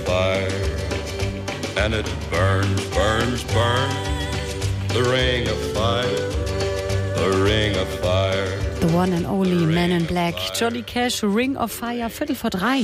fire, and it burns, burns, burns. The ring of fire, the ring of fire. The one and only Man in Black, Johnny Cash, Ring of Fire, 2:45.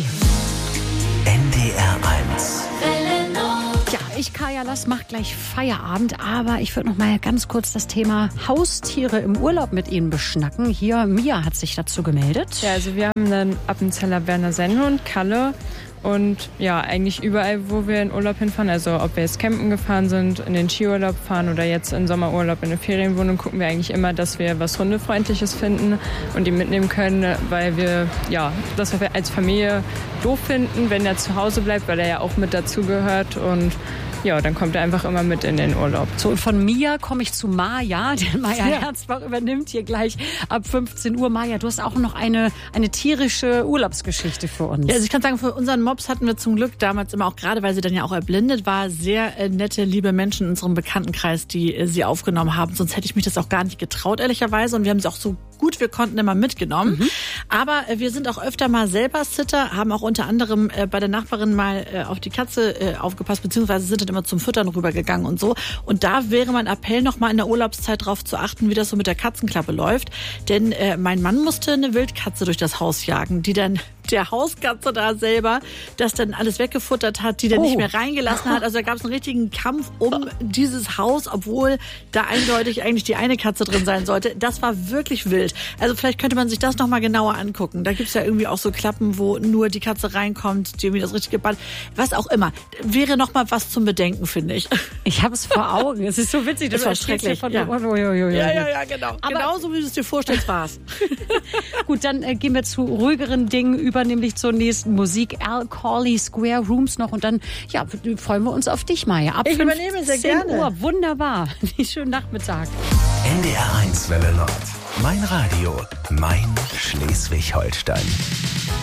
NDR 1. Ja, ich, Kaya Lass, mach gleich Feierabend, aber ich würde noch mal ganz kurz das Thema Haustiere im Urlaub mit Ihnen beschnacken. Hier, Mia hat sich dazu gemeldet. Ja, also wir haben einen Appenzeller Berner Sennhund, Kalle. Und ja, eigentlich überall, wo wir in Urlaub hinfahren, also ob wir jetzt campen gefahren sind, in den Skiurlaub fahren oder jetzt in Sommerurlaub in eine Ferienwohnung, gucken wir eigentlich immer, dass wir was Hundefreundliches finden und die mitnehmen können, weil wir, ja, das wir als Familie doof finden, wenn er zu Hause bleibt, weil er ja auch mit dazugehört und ja, dann kommt er einfach immer mit in den Urlaub. So, und von Mia komme ich zu Maja, denn Maja Herzbach übernimmt hier gleich ab 15 Uhr. Maja, du hast auch noch eine tierische Urlaubsgeschichte für uns. Ja, also ich kann sagen, für unseren Mops hatten wir zum Glück damals immer auch, gerade weil sie dann ja auch erblindet war, sehr nette, liebe Menschen in unserem Bekanntenkreis, die sie aufgenommen haben. Sonst hätte ich mich das auch gar nicht getraut, ehrlicherweise. Und wir haben sie auch so gut wir konnten immer mitgenommen. Aber wir sind auch öfter mal selber Sitter, haben auch unter anderem bei der Nachbarin mal auf die Katze aufgepasst, beziehungsweise sind dann immer zum Füttern rübergegangen und so. Und da wäre mein Appell, noch mal in der Urlaubszeit darauf zu achten, wie das so mit der Katzenklappe läuft. Denn mein Mann musste eine Wildkatze durch das Haus jagen, die dann der Hauskatze da selber das dann alles weggefuttert hat, die dann nicht mehr reingelassen hat. Also da gab es einen richtigen Kampf um dieses Haus, obwohl da eindeutig eigentlich die eine Katze drin sein sollte. Das war wirklich wild. Also vielleicht könnte man sich das noch mal genauer angucken. Da gibt es ja irgendwie auch so Klappen, wo nur die Katze reinkommt, die irgendwie das richtige Band. Was auch immer. Wäre noch mal was zum Bedenken, finde ich. Ich habe es vor Augen. Es ist so witzig. Das war schrecklich. Ja, genau. Aber genauso wie du es dir vorstellst, war es. Gut, dann gehen wir zu ruhigeren Dingen über, nämlich zur nächsten Musik. Al Corley, Square Rooms noch. Und dann ja, freuen wir uns auf dich, Maja. Ab Ich 15 übernehme sehr gerne. Uhr. Wunderbar. Schönen Nachmittag. NDR 1 Welle Nord. Mein Radio. Mein Schleswig-Holstein.